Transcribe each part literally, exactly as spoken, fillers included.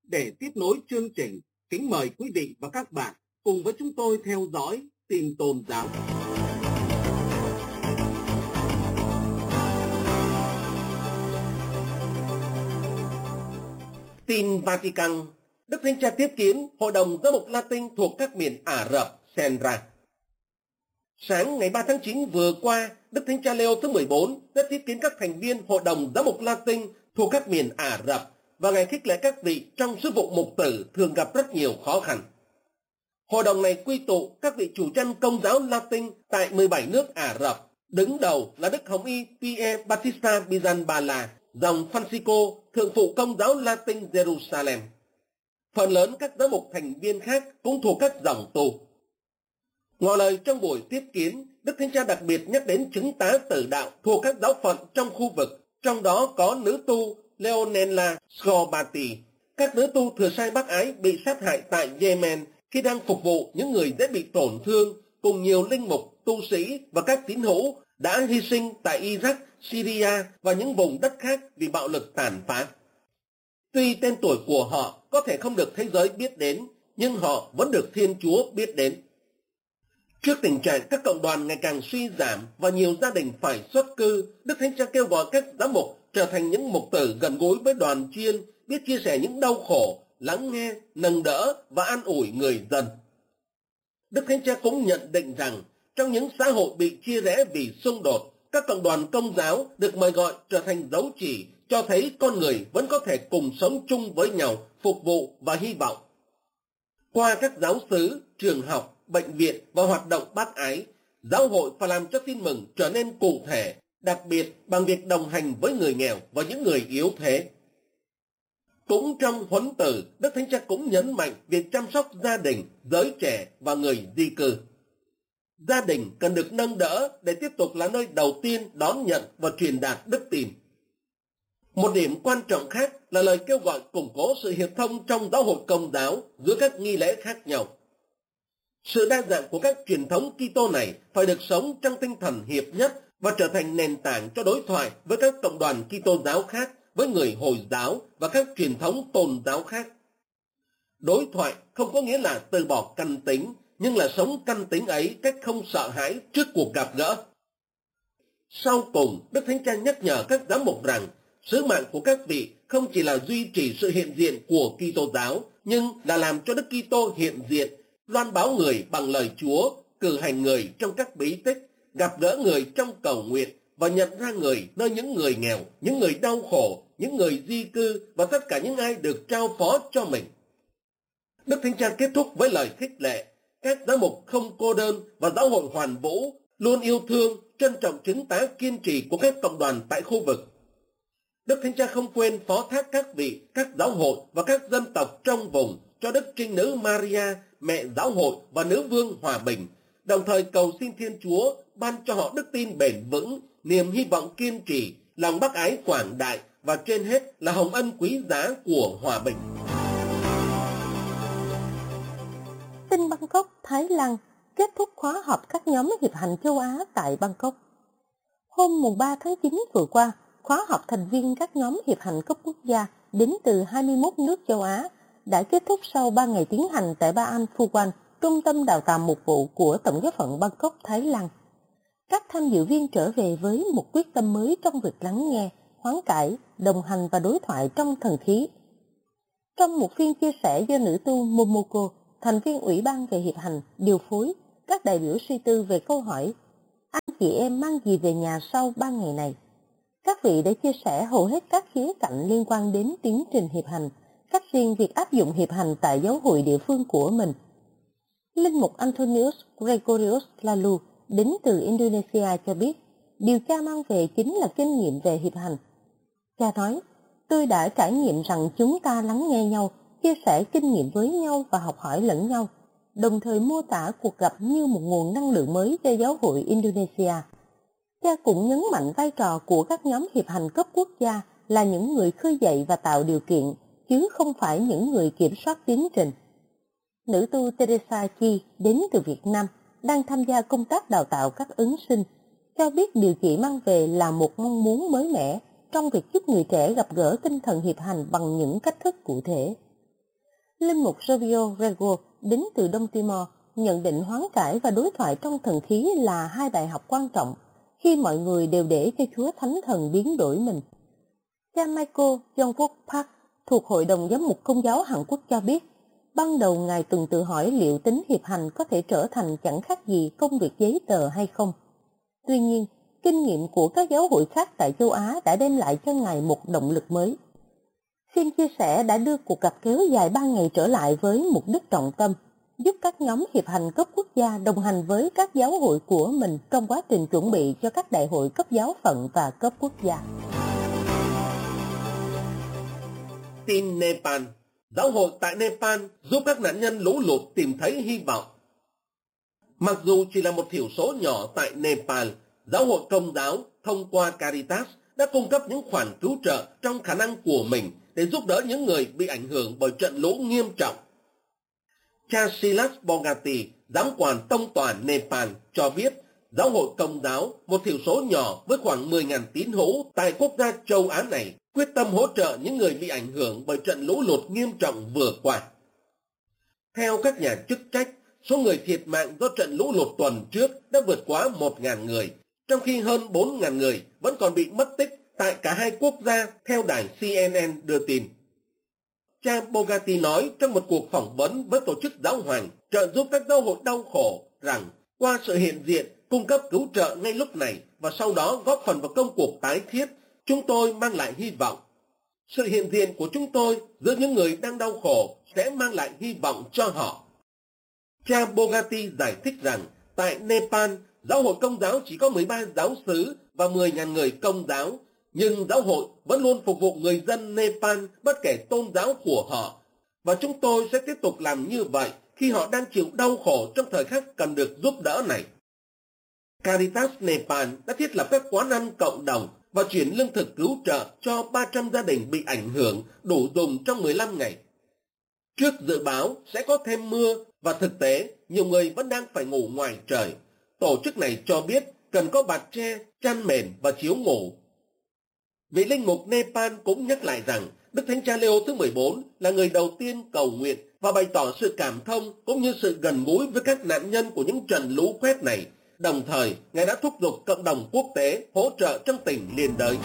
Để tiếp nối chương trình, kính mời quý vị và các bạn cùng với chúng tôi theo dõi tin tôn giáo. Tin Vatican. Đức Thánh Cha tiếp kiến Hội đồng Giám mục Latin thuộc các miền Ả Rập xen ra. Sáng ngày ba tháng chín vừa qua, Đức Thánh Cha Leo thứ mười bốn đã tiếp kiến các thành viên Hội đồng Giám mục Latin thuộc các miền Ả Rập và ngài khích lệ các vị trong sứ vụ mục tử thường gặp rất nhiều khó khăn. Hội đồng này quy tụ các vị chủ chăn công giáo Latin tại mười bảy nước Ả Rập, đứng đầu là Đức Hồng Y Pierre Battista Pizzanbala, dòng Francisco, thượng phụ công giáo Latin Jerusalem. Phần lớn các giám mục thành viên khác cũng thuộc các dòng tu. Ngỏ lời trong buổi tiếp kiến, Đức Thánh Cha đặc biệt nhắc đến chứng tá tử đạo thuộc các giáo phận trong khu vực, trong đó có nữ tu Leonella Scorbati. Các nữ tu thừa sai bác ái bị sát hại tại Yemen khi đang phục vụ những người dễ bị tổn thương, cùng nhiều linh mục, tu sĩ và các tín hữu đã hy sinh tại Iraq, Syria và những vùng đất khác vì bạo lực tàn phá. Tuy tên tuổi của họ có thể không được thế giới biết đến, nhưng họ vẫn được Thiên Chúa biết đến. Trước tình trạng các cộng đoàn ngày càng suy giảm và nhiều gia đình phải xuất cư, Đức Thánh Cha kêu gọi các giám mục trở thành những mục tử gần gũi với đoàn chiên, biết chia sẻ những đau khổ, lắng nghe, nâng đỡ và an ủi người dân. Đức Thánh Cha cũng nhận định rằng, trong những xã hội bị chia rẽ vì xung đột, các cộng đoàn công giáo được mời gọi trở thành dấu chỉ cho thấy con người vẫn có thể cùng sống chung với nhau, phục vụ và hy vọng. Qua các giáo xứ, trường học, bệnh viện và hoạt động bác ái, giáo hội phải làm cho tin mừng trở nên cụ thể, đặc biệt bằng việc đồng hành với người nghèo và những người yếu thế. Cũng trong huấn tử, Đức Thánh Cha cũng nhấn mạnh việc chăm sóc gia đình, giới trẻ và người di cư. Gia đình cần được nâng đỡ để tiếp tục là nơi đầu tiên đón nhận và truyền đạt đức tin. Một điểm quan trọng khác là lời kêu gọi củng cố sự hiệp thông trong giáo hội công giáo giữa các nghi lễ khác nhau. Sự đa dạng của các truyền thống Kitô này phải được sống trong tinh thần hiệp nhất và trở thành nền tảng cho đối thoại với các cộng đoàn Kitô giáo khác, với người Hồi giáo và các truyền thống tôn giáo khác. Đối thoại không có nghĩa là từ bỏ căn tính, nhưng là sống căn tính ấy cách không sợ hãi trước cuộc gặp gỡ. Sau cùng, Đức Thánh Cha nhắc nhở các giám mục rằng, sứ mạng của các vị không chỉ là duy trì sự hiện diện của Kitô giáo, nhưng là làm cho Đức Kitô hiện diện, loan báo người bằng lời Chúa, cử hành người trong các bí tích, gặp gỡ người trong cầu nguyện và nhận ra người nơi những người nghèo, những người đau khổ, những người di cư và tất cả những ai được trao phó cho mình. Đức Thánh Cha kết thúc với lời khích lệ, các giám mục không cô đơn và giáo hội hoàn vũ luôn yêu thương, trân trọng chứng tá kiên trì của các cộng đoàn tại khu vực. Đức Thánh Cha không quên phó thác các vị, các giáo hội và các dân tộc trong vùng cho Đức Trinh Nữ Maria, mẹ giáo hội và nữ vương hòa bình, đồng thời cầu xin Thiên Chúa ban cho họ đức tin bền vững, niềm hy vọng kiên trì, lòng bác ái quảng đại và trên hết là hồng ân quý giá của hòa bình. Tin Bangkok, Thái Lan kết thúc khóa họp các nhóm hiệp hành châu Á tại Bangkok. Hôm ba tháng chín vừa qua, khóa họp thành viên các nhóm hiệp hành cấp quốc gia đến từ hai mươi mốt nước châu Á đã kết thúc sau ba ngày tiến hành tại Ba An Phu Quan, trung tâm đào tạo mục vụ của Tổng giáo phận Bangkok, Thái Lan. Các tham dự viên trở về với một quyết tâm mới trong việc lắng nghe, hoán cải, đồng hành và đối thoại trong thần khí. Trong một phiên chia sẻ do nữ tu Momoko, thành viên Ủy ban về hiệp hành, điều phối, các đại biểu suy tư về câu hỏi anh chị em mang gì về nhà sau ba ngày này. Các vị đã chia sẻ hầu hết các khía cạnh liên quan đến tiến trình hiệp hành, cách riêng việc áp dụng hiệp hành tại giáo hội địa phương của mình. Linh mục Antonius Gregorius Lalu đến từ Indonesia cho biết, điều cha mang về chính là kinh nghiệm về hiệp hành. Cha nói, tôi đã trải nghiệm rằng chúng ta lắng nghe nhau, chia sẻ kinh nghiệm với nhau và học hỏi lẫn nhau, đồng thời mô tả cuộc gặp như một nguồn năng lượng mới cho giáo hội Indonesia. Cha cũng nhấn mạnh vai trò của các nhóm hiệp hành cấp quốc gia là những người khơi dậy và tạo điều kiện, chứ không phải những người kiểm soát tiến trình. Nữ tu Teresa Chi đến từ Việt Nam, đang tham gia công tác đào tạo các ứng sinh, cho biết điều chị mang về là một mong muốn mới mẻ trong việc giúp người trẻ gặp gỡ tinh thần hiệp hành bằng những cách thức cụ thể. Linh mục Savio Rego đến từ Đông Timor nhận định hoán cải và đối thoại trong thần khí là hai bài học quan trọng khi mọi người đều để cho Chúa Thánh Thần biến đổi mình. Cha Michael Jong-wook Park thuộc Hội đồng Giám mục Công giáo Hàn Quốc cho biết, ban đầu Ngài từng tự hỏi liệu tính hiệp hành có thể trở thành chẳng khác gì công việc giấy tờ hay không. Tuy nhiên, kinh nghiệm của các giáo hội khác tại châu Á đã đem lại cho Ngài một động lực mới. Phiên chia sẻ đã đưa cuộc gặp kéo dài ba ngày trở lại với mục đích trọng tâm, giúp các nhóm hiệp hành cấp quốc gia đồng hành với các giáo hội của mình trong quá trình chuẩn bị cho các đại hội cấp giáo phận và cấp quốc gia. Tin Nepal. Giáo hội tại Nepal giúp các nạn nhân lũ lụt tìm thấy hy vọng. Mặc dù chỉ là một thiểu số nhỏ tại Nepal, giáo hội Công giáo thông qua Caritas đã cung cấp những khoản cứu trợ trong khả năng của mình để giúp đỡ những người bị ảnh hưởng bởi trận lũ nghiêm trọng. Cha Silas Bogati, giám quản tông toàn Nepal, cho biết giáo hội Công giáo, một thiểu số nhỏ với khoảng mười nghìn tín hữu tại quốc gia châu Á này, quyết tâm hỗ trợ những người bị ảnh hưởng bởi trận lũ lụt nghiêm trọng vừa qua. Theo các nhà chức trách, số người thiệt mạng do trận lũ lụt tuần trước đã vượt quá một nghìn người, trong khi hơn bốn nghìn người vẫn còn bị mất tích tại cả hai quốc gia, theo đài C N N đưa tin. Cha Bogati nói trong một cuộc phỏng vấn với tổ chức giáo hoàng trợ giúp các giáo hội đau khổ rằng qua sự hiện diện, cung cấp cứu trợ ngay lúc này và sau đó góp phần vào công cuộc tái thiết, chúng tôi mang lại hy vọng. Sự hiện diện của chúng tôi giữa những người đang đau khổ sẽ mang lại hy vọng cho họ. Cha Bogati giải thích rằng tại Nepal, giáo hội Công giáo chỉ có mười ba giáo xứ và mười nghìn người Công giáo, nhưng giáo hội vẫn luôn phục vụ người dân Nepal bất kể tôn giáo của họ, và chúng tôi sẽ tiếp tục làm như vậy khi họ đang chịu đau khổ trong thời khắc cần được giúp đỡ này. Caritas Nepal đã thiết lập các quán ăn cộng đồng và chuyển lương thực cứu trợ cho ba trăm gia đình bị ảnh hưởng đủ dùng trong mười lăm ngày. Trước dự báo sẽ có thêm mưa và thực tế nhiều người vẫn đang phải ngủ ngoài trời, tổ chức này cho biết cần có bạt tre, chăn mền và chiếu ngủ. Vị linh mục Nepal cũng nhắc lại rằng Đức Thánh Cha Leo thứ mười bốn là người đầu tiên cầu nguyện và bày tỏ sự cảm thông cũng như sự gần gũi với các nạn nhân của những trận lũ quét này. Đồng thời, Ngài đã thúc giục cộng đồng quốc tế hỗ trợ trong tình liên đới.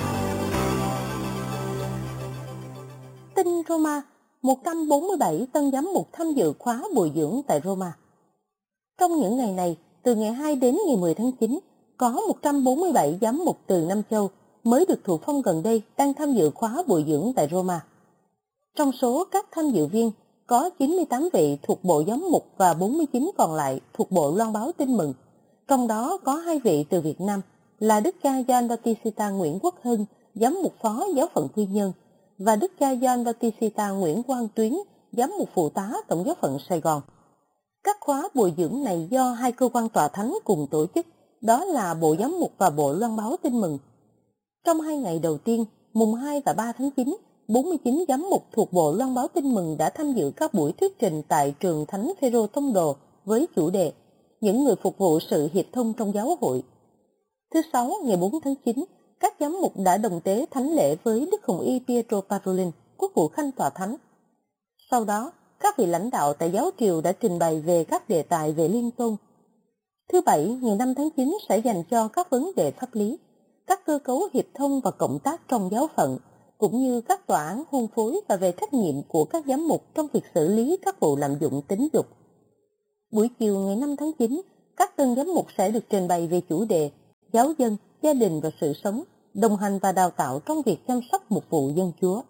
Tin Roma, một trăm bốn mươi bảy tân giám mục tham dự khóa bồi dưỡng tại Roma. Trong những ngày này, từ ngày hai đến ngày mười tháng chín, có một trăm bốn mươi bảy giám mục từ năm châu mới được thụ phong gần đây đang tham dự khóa bồi dưỡng tại Roma. Trong số các tham dự viên, có chín mươi tám vị thuộc Bộ Giám mục và bốn mươi chín còn lại thuộc Bộ Loan báo Tin mừng. Trong đó có hai vị từ Việt Nam là Đức cha Gioan Bautista Nguyễn Quốc Hưng, giám mục phó giáo phận Quy Nhơn, và Đức cha Gioan Bautista Nguyễn Quang Tuyến, giám mục phụ tá tổng giáo phận Sài Gòn. Các khóa bồi dưỡng này do hai cơ quan tòa thánh cùng tổ chức, đó là Bộ Giám mục và Bộ Loan báo Tin mừng. Trong hai ngày đầu tiên, mùng hai và ba tháng chín, bốn mươi chín giám mục thuộc Bộ Loan báo Tin mừng đã tham dự các buổi thuyết trình tại trường Thánh Phêrô Tông Đồ với chủ đề Những người phục vụ sự hiệp thông trong giáo hội. Thứ Sáu, ngày bốn tháng chín, các giám mục đã đồng tế thánh lễ với Đức Hồng Y Pietro Parolin, quốc vụ khanh tòa thánh. Sau đó, các vị lãnh đạo tại giáo triều đã trình bày về các đề tài về liên tôn. Thứ Bảy, ngày năm tháng chín sẽ dành cho các vấn đề pháp lý, các cơ cấu hiệp thông và cộng tác trong giáo phận, cũng như các tòa án hôn phối và về trách nhiệm của các giám mục trong việc xử lý các vụ lạm dụng tín dục. Buổi chiều ngày năm tháng chín, các tân giám mục sẽ được trình bày về chủ đề giáo dân, gia đình và sự sống, đồng hành và đào tạo trong việc chăm sóc mục vụ dân Chúa.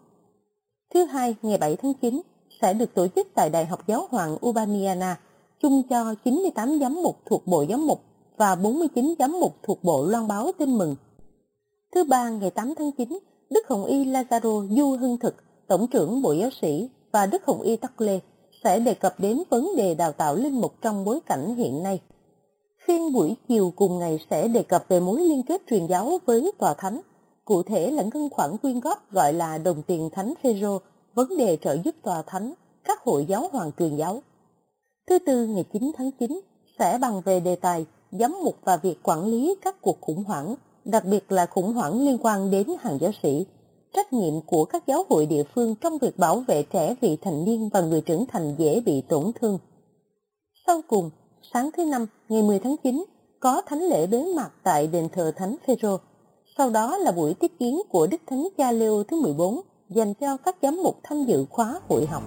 Thứ Hai, ngày bảy tháng chín, sẽ được tổ chức tại Đại học Giáo hoàng Urbaniana, chung cho chín mươi tám giám mục thuộc Bộ Giám mục và bốn mươi chín giám mục thuộc Bộ Loan báo Tin mừng. Thứ Ba, ngày tám tháng chín, Đức Hồng Y Lazaro Du Hưng Thực, Tổng trưởng Bộ Giáo sĩ, và Đức Hồng Y Tắc Lê sẽ đề cập đến vấn đề đào tạo linh mục trong bối cảnh hiện nay. Phiên buổi chiều cùng ngày sẽ đề cập về mối liên kết truyền giáo với tòa thánh, cụ thể là ngân khoản quyên góp gọi là đồng tiền Thánh Phêrô, vấn đề trợ giúp tòa thánh, các hội giáo hoàng truyền giáo. Thứ Tư, ngày chín tháng chín, sẽ bàn về đề tài giám mục và việc quản lý các cuộc khủng hoảng, đặc biệt là khủng hoảng liên quan đến hàng giáo sĩ, trách nhiệm của các giáo hội địa phương trong việc bảo vệ trẻ vị thành niên và người trưởng thành dễ bị tổn thương. Sau cùng, sáng thứ Năm, ngày mười tháng chín, có thánh lễ bế mạc tại đền thờ Thánh Phêrô. Sau đó là buổi tiếp kiến của Đức Thánh Cha Leo thứ mười bốn dành cho các giám mục tham dự khóa hội học.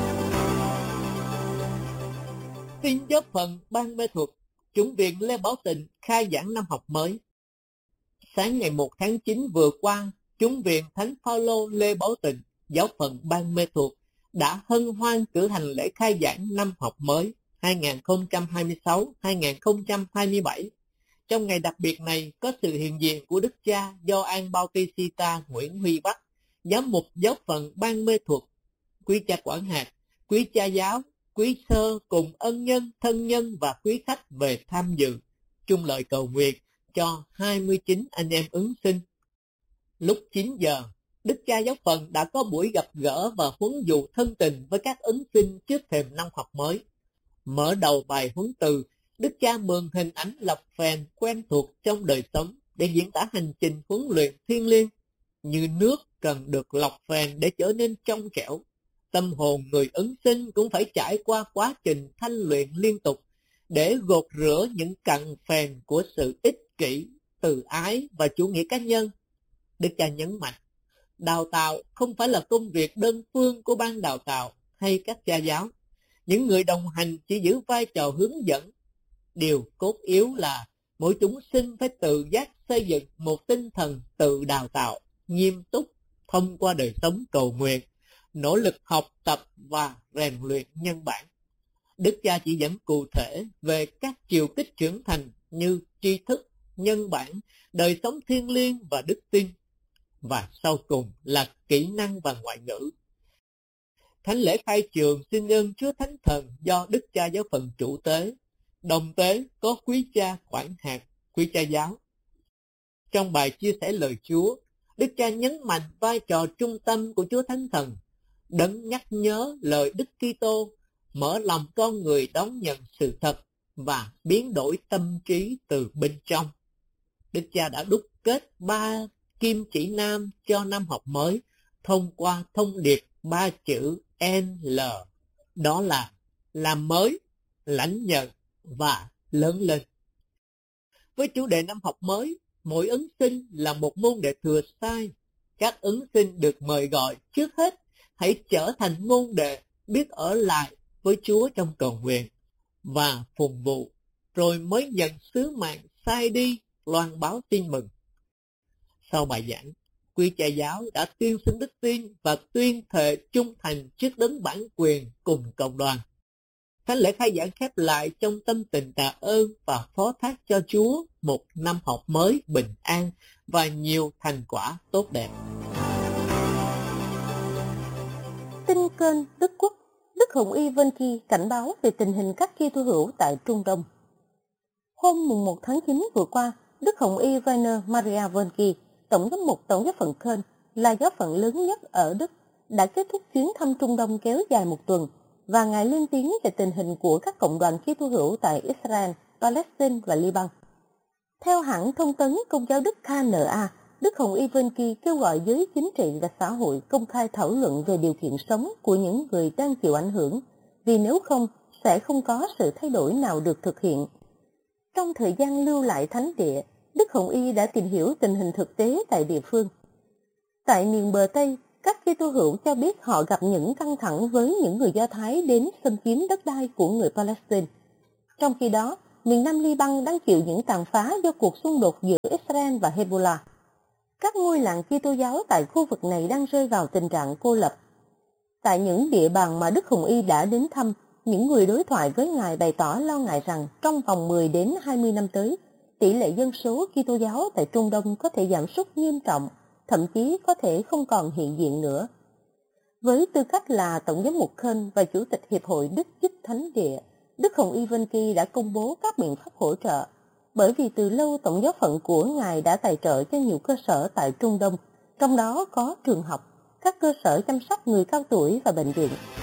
Tin giáo phận Ban Mê Thuật, Chủng viện Lê Bảo Tình khai giảng năm học mới. Sáng ngày một tháng chín vừa qua, Chủng viện Thánh Phaolô Lê Bảo Tình, giáo phận Ban Mê Thuật đã hân hoan cử hành lễ khai giảng năm học mới hai nghìn không trăm hai mươi sáu hai nghìn không trăm hai mươi bảy. Trong ngày đặc biệt này có sự hiện diện của Đức cha Gioan Bautista Nguyễn Huy Bắc, giám mục giáo phận Ban Mê Thuật, quý cha quản hạt, quý cha giáo, quý sơ cùng ân nhân, thân nhân và quý khách về tham dự, chung lời cầu nguyện cho hai mươi chín anh em ứng sinh. Lúc chín giờ, Đức cha giáo phận đã có buổi gặp gỡ và huấn dụ thân tình với các ứng sinh trước thềm năm học mới. Mở đầu bài huấn từ, Đức cha mượn hình ảnh lọc phèn quen thuộc trong đời sống để diễn tả hành trình huấn luyện thiêng liêng. Như nước cần được lọc phèn để trở nên trong trẻo, tâm hồn người ứng sinh cũng phải trải qua quá trình thanh luyện liên tục để gột rửa những cặn phèn của sự ích kỷ, từ ái và chủ nghĩa cá nhân. Đức cha nhấn mạnh, đào tạo không phải là công việc đơn phương của ban đào tạo hay các cha giáo. Những người đồng hành chỉ giữ vai trò hướng dẫn. Điều cốt yếu là mỗi chúng sinh phải tự giác xây dựng một tinh thần tự đào tạo, nghiêm túc thông qua đời sống cầu nguyện, nỗ lực học tập và rèn luyện nhân bản. Đức cha chỉ dẫn cụ thể về các chiều kích trưởng thành như tri thức, nhân bản, đời sống thiêng liêng và đức tin, và sau cùng là kỹ năng và ngoại ngữ. Thánh lễ khai trường xin ơn Chúa Thánh Thần do Đức cha giáo phận chủ tế, đồng tế có quý cha quản hạt, quý cha giáo. Trong bài chia sẻ lời Chúa, Đức cha nhấn mạnh vai trò trung tâm của Chúa Thánh Thần, đấng nhắc nhớ lời Đức Kitô, mở lòng con người đón nhận sự thật và biến đổi tâm trí từ bên trong. Đức cha đã đúc kết ba kim chỉ nam cho năm học mới thông qua thông điệp ba chữ en lờ, đó là làm mới, lãnh nhận và lớn lên. Với chủ đề năm học mới, mỗi ứng sinh là một môn đệ thừa sai. Các ứng sinh được mời gọi trước hết hãy trở thành môn đệ biết ở lại với Chúa trong cầu nguyện và phụng vụ, rồi mới nhận sứ mạng sai đi loan báo tin mừng. Sau bài giảng, quý cha giáo đã tuyên xưng đức tin và tuyên thệ trung thành trước đấng bản quyền cùng cộng đoàn. Thánh lễ khai giảng khép lại trong tâm tình tạ ơn và phó thác cho Chúa một năm học mới bình an và nhiều thành quả tốt đẹp. Tin kênh Đức Quốc, Đức Hồng Y Vân-ki cảnh báo về tình hình các Kitô hữu tại Trung Đông. Hôm mùng một tháng chín vừa qua, Đức Hồng Y Rainer Maria Vân-ki, Tổng giám mục Tổng giáo phận Köln, là giáo phận lớn nhất ở Đức, đã kết thúc chuyến thăm Trung Đông kéo dài một tuần, và Ngài lên tiếng về tình hình của các cộng đoàn Kitô hữu tại Israel, Palestine và Liban. Theo hãng thông tấn Công giáo Đức ca en a, Đức Hồng Y Vân-ki kêu gọi giới chính trị và xã hội công khai thảo luận về điều kiện sống của những người đang chịu ảnh hưởng, vì nếu không, sẽ không có sự thay đổi nào được thực hiện. Trong thời gian lưu lại thánh địa, Đức Hồng Y đã tìm hiểu tình hình thực tế tại địa phương. Tại miền bờ Tây, các Kitô hữu cho biết họ gặp những căng thẳng với những người Do Thái đến xâm chiếm đất đai của người Palestine. Trong khi đó, miền Nam Liban đang chịu những tàn phá do cuộc xung đột giữa Israel và Hezbollah. Các ngôi làng Kitô giáo tại khu vực này đang rơi vào tình trạng cô lập. Tại những địa bàn mà Đức Hồng Y đã đến thăm, những người đối thoại với Ngài bày tỏ lo ngại rằng trong vòng mười đến hai mươi năm tới, tỷ lệ dân số Kitô giáo tại Trung Đông có thể giảm sút nghiêm trọng, thậm chí có thể không còn hiện diện nữa. Với tư cách là Tổng giám mục Köln và Chủ tịch Hiệp hội Đức Giúp Thánh Địa, Đức Hồng Y Vân-ki đã công bố các biện pháp hỗ trợ, bởi vì từ lâu Tổng giáo phận của Ngài đã tài trợ cho nhiều cơ sở tại Trung Đông, trong đó có trường học, các cơ sở chăm sóc người cao tuổi và bệnh viện.